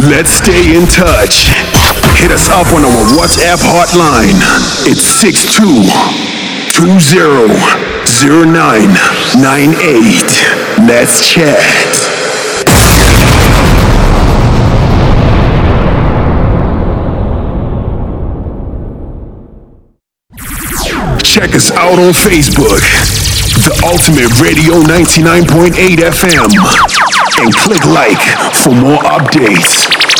Let's stay in touch. Hit us up on our WhatsApp hotline. It's 62200998. Let's chat. Check us out on Facebook, The Ultimate Radio 99.8 FM, and click like for more updates.